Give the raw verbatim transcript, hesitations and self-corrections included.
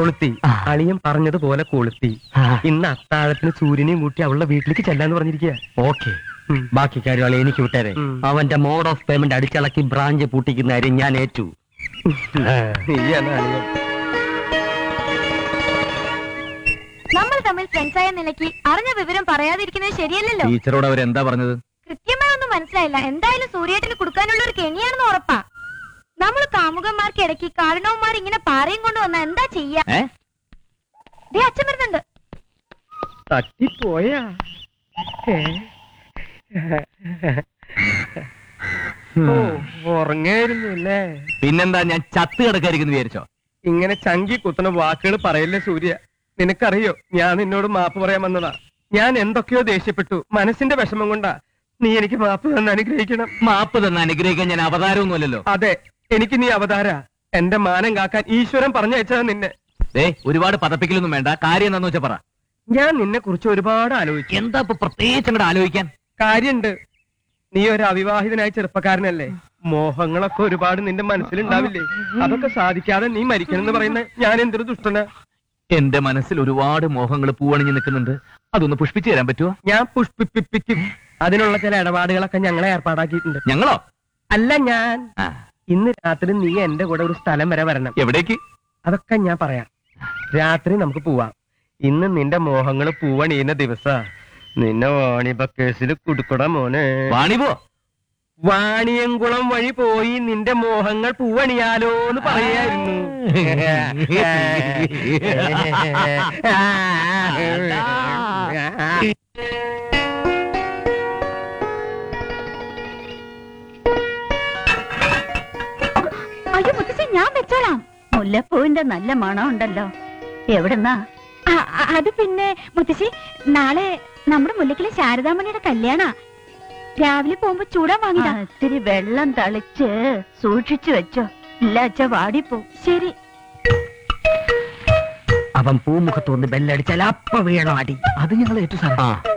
കൊളുത്തി. അളിയൻ പറഞ്ഞതുപോലെ കൊളുത്തി. ഇന്ന് അത്താഴത്തിന് സൂര്യനെയും കൂട്ടി അവളുടെ വീട്ടിലേക്ക് ചെല്ലാന്ന് പറഞ്ഞിരിക്കുക. ഓക്കെ, ബാക്കി കാര്യങ്ങൾ എനിക്ക് വിട്ടേരെ. അവന്റെ മോഡ് ഓഫ് പേയ്മെന്റ് അടിച്ചിളക്കി ബ്രാഞ്ച് പൂട്ടിക്കുന്ന കാര്യം ഞാൻ ഏറ്റു. നമ്മൾ തമ്മിൽ ഫ്രണ്ട്സായ നിലയ്ക്ക് അറിഞ്ഞ വിവരം പറയാതിരിക്കുന്നത് ശരിയല്ലല്ലോ. ടീച്ചറോട് അവരെന്താ പറഞ്ഞത്? കൃത്യമായി ഒന്നും മനസ്സിലായില്ല. എന്തായാലും സൂര്യേട്ടന് കൊടുക്കാനുള്ള ഒരു കെണിയാണെന്ന് ഉറപ്പാ. നമ്മൾ കാമുകന്മാർക്ക് ഇടയ്ക്ക് കാരണവന്മാർ ഇങ്ങനെ പാറയും കൊണ്ട് വന്നാ എന്താ ചെയ്യാ? അച്ഛൻ വരുന്നുണ്ട്. തട്ടിപ്പോയാ ഉറങ്ങായിരുന്നു അല്ലേ? പിന്നെന്താ, ഞാൻ ചത്ത് കിടക്കായിരിക്കുന്നു വിചാരിച്ചോ? ഇങ്ങനെ ചങ്കി കുത്തുന്ന വാക്കുകൾ പറയല്ലേ സൂര്യ. നിനക്കറിയോ, ഞാൻ നിന്നോട് മാപ്പ് പറയാൻ വന്നതാ. ഞാൻ എന്തൊക്കെയോ ദേഷ്യപ്പെട്ടു. മനസ്സിന്റെ വിഷമം കൊണ്ടാ. നീ എനിക്ക് മാപ്പ് തന്നെ അനുഗ്രഹിക്കണം. മാപ്പ് തന്നെ അനുഗ്രഹിക്കാൻ ഞാൻ അവതാരമൊന്നുമല്ലല്ലോ. അതെ, എനിക്ക് നീ അവതാര. എന്റെ മാനം കാക്കാൻ ഈശ്വരൻ പറഞ്ഞയച്ചതാ നിന്നെ. ഏ ഒരുപാട് പതപ്പിക്കലൊന്നും വേണ്ട. കാര്യം എന്താന്ന് വെച്ചാ പറ. ഞാൻ നിന്നെ കുറിച്ച് ഒരുപാട് ആലോചിച്ചു. എന്താ ഇപ്പൊ പ്രത്യേകിച്ച് അങ്ങോട്ട് ആലോചിക്കാൻ? കാര്യണ്ട്. നീ ഒരു അവിവാഹിതനായ ചെറുപ്പക്കാരനല്ലേ? മോഹങ്ങളൊക്കെ ഒരുപാട് നിന്റെ മനസ്സിലുണ്ടാവില്ലേ? അതൊക്കെ സാധിക്കാതെ നീ മരിക്കണമെന്ന് പറയുന്ന ഞാൻ എന്തൊരു ദുഷ്ടനാ. എന്റെ മനസ്സിൽ ഒരുപാട് മോഹങ്ങൾ പൂവണിഞ്ഞു നിൽക്കുന്നുണ്ട്. അതൊന്ന് പുഷ്പിച്ചു തരാൻ പറ്റുമോ? ഞാൻ പുഷ്പിപ്പിക്കും. അതിനുള്ള ചില ഇടപാടുകളൊക്കെ ഞങ്ങളെ ഏർപ്പാടാക്കിയിട്ടുണ്ട്. ഞങ്ങളോ? അല്ല, ഞാൻ. ഇന്ന് രാത്രി നീ എന്റെ കൂടെ ഒരു സ്ഥലം വരെ വരണം. എവിടേക്ക്? അതൊക്കെ ഞാൻ പറയാം. രാത്രി നമുക്ക് പോവാം. ഇന്ന് നിന്റെ മോഹങ്ങൾ പൂവണിയുന്ന ദിവസാ. നിന്നെ വാണിഭ കേസിൽ കുടുക്കട മോനെ. വാണിപോ? വാണിയംകുളം വഴി പോയി നിന്റെ മോഹങ്ങൾ പൂവണിയാലോന്ന് പറയായിരുന്നു. അയ്യോ മുത്തശ്ശി, ഞാൻ വെച്ചോളാം. മുല്ലപ്പൂവിന്റെ നല്ല മണം ഉണ്ടല്ലോ. എവിടെന്നാ? അത് പിന്നെ മുത്തശ്ശി, നാളെ നമ്മുടെ മുല്ലക്കിലെ ശാരദാമണിയുടെ കല്യാണ. രാവിലെ പോകുമ്പോ ചൂടാൻ വാങ്ങിതാ. ഇത്തിരി വെള്ളം തളിച്ച് സൂക്ഷിച്ചു വെച്ചോ. ഇല്ല അച്ഛ വാടിപ്പോ. ശരി. അവൻ പൂമുഖത്തോന്ന് ബെല്ലടിച്ചാൽ അപ്പ വീണോ അടി. അത് ഞങ്ങൾ ഏറ്റു സാർ.